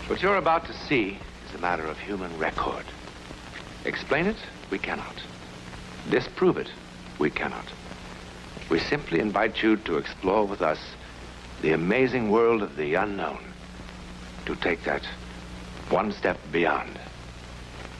What you're about to see is a matter of human record. Explain it, we cannot. Disprove it, we cannot. We simply invite you to explore with us the amazing world of the unknown, to take that one step beyond.